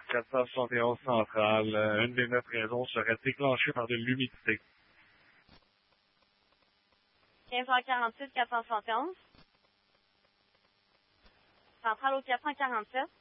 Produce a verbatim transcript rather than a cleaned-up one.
quatre cent soixante et onze centrale. Euh, une des neuf raisons serait déclenchée par de l'humidité. quinze heures quarante-six, quatre cent soixante et onze. Centrale au quatre cent quarante-sept.